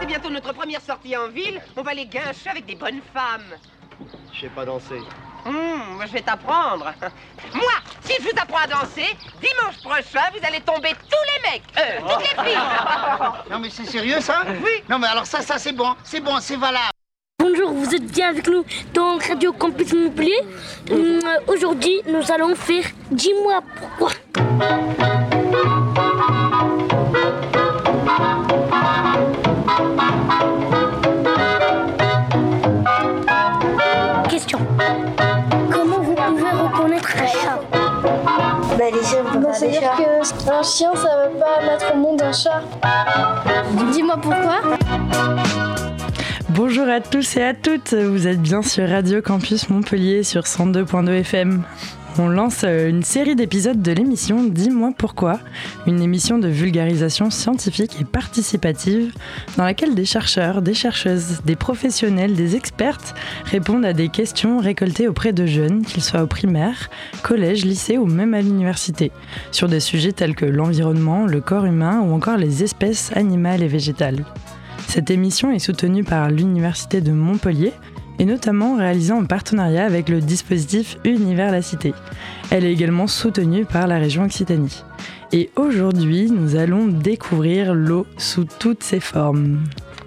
bientôt notre première sortie en ville. On va les guincher avec des bonnes femmes. Je sais pas danser. Je vais t'apprendre. Moi, si je vous apprends à danser, dimanche prochain, vous allez tomber tous les mecs, toutes les filles. Non mais c'est sérieux ça? Oui. Non mais alors ça c'est bon, c'est valable. Bonjour, vous êtes bien avec nous dans Radio Campus Montpellier. Aujourd'hui, nous allons faire Dis-moi pourquoi. Question. Comment vous pouvez reconnaître un chat? Les chiens, c'est-à-dire qu'un chien, ça va pas mettre au monde un chat. Dis-moi pourquoi. Bonjour à tous et à toutes, vous êtes bien sur Radio Campus Montpellier sur 102.2 FM. On lance une série d'épisodes de l'émission Dis-moi pourquoi, une émission de vulgarisation scientifique et participative dans laquelle des chercheurs, des chercheuses, des professionnels, des expertes répondent à des questions récoltées auprès de jeunes, qu'ils soient au primaire, collège, lycée ou même à l'université, sur des sujets tels que l'environnement, le corps humain ou encore les espèces animales et végétales. Cette émission est soutenue par l'Université de Montpellier et notamment réalisée en partenariat avec le dispositif Univers la Cité. Elle est également soutenue par la région Occitanie. Et aujourd'hui, nous allons découvrir l'eau sous toutes ses formes.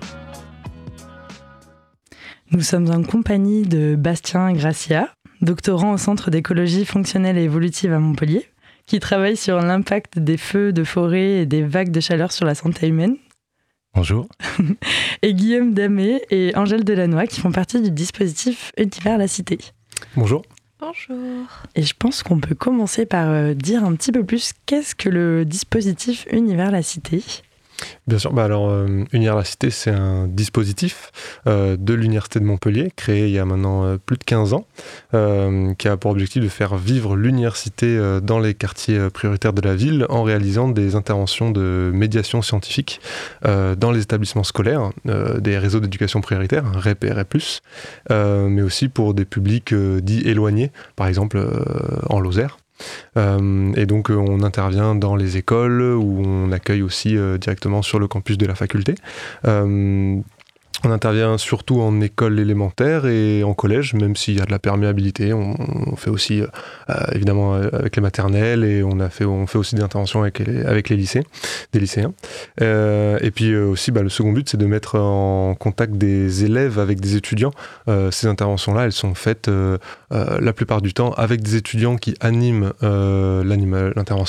Nous sommes en compagnie de Bastien Gracia, doctorant au Centre d'écologie fonctionnelle et évolutive à Montpellier, qui travaille sur l'impact des feux de forêt et des vagues de chaleur sur la santé humaine. Bonjour. Et Guillaume Damé et Angèle Delannoy qui font partie du dispositif Univers la Cité. Bonjour. Bonjour. Et je pense qu'on peut commencer par dire un petit peu plus qu'est-ce que le dispositif Univers la Cité. Bien sûr, Univers la Cité, c'est un dispositif de l'Université de Montpellier, créé il y a maintenant plus de 15 ans, qui a pour objectif de faire vivre l'université dans les quartiers prioritaires de la ville en réalisant des interventions de médiation scientifique dans les établissements scolaires, des réseaux d'éducation prioritaire, REP et REP+, mais aussi pour des publics dits éloignés, par exemple en Lozère. Et donc on intervient dans les écoles où on accueille aussi directement sur le campus de la faculté. On intervient surtout en école élémentaire et en collège, même s'il y a de la perméabilité. On fait aussi, évidemment, avec les maternelles et on fait aussi des interventions avec les lycées, des lycéens. Et puis aussi, le second but, c'est de mettre en contact des élèves avec des étudiants. Ces interventions-là, elles sont faites la plupart du temps avec des étudiants qui animent l'intervention